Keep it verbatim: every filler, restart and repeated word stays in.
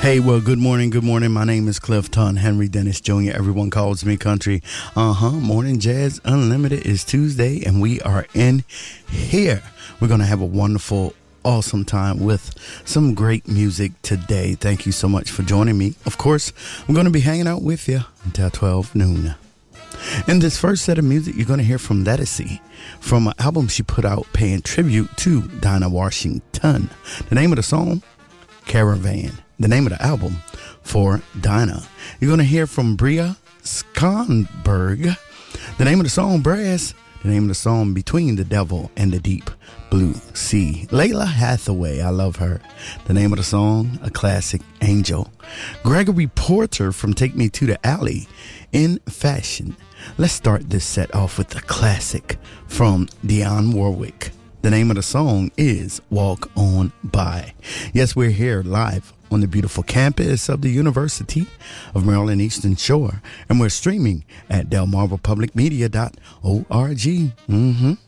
Hey, well, good morning, good morning. My name is Clifton Henry Dennis Junior Everyone calls me country. Uh-huh, Morning Jazz Unlimited is Tuesday, and we are in here. We're going to have a wonderful, awesome time with some great music today. Thank you so much for joining me. Of course, I'm going to be hanging out with you until twelve noon. In this first set of music, you're going to hear from Ledisi from an album she put out paying tribute to Dinah Washington. The name of the song, Caravan. The name of the album, For Dinah. You're going to hear from Bria Skonberg. The name of the song, Brass. The name of the song, Between the Devil and the Deep Blue Sea. Layla Hathaway, I love her. The name of the song, a classic, Angel. Gregory Porter from Take Me to the Alley, In Fashion. Let's start this set off with a classic from Dionne Warwick. The name of the song is Walk On By. Yes, we're here live on the beautiful campus of the University of Maryland Eastern Shore, and we're streaming at delmarva public media dot org. Mm-hmm.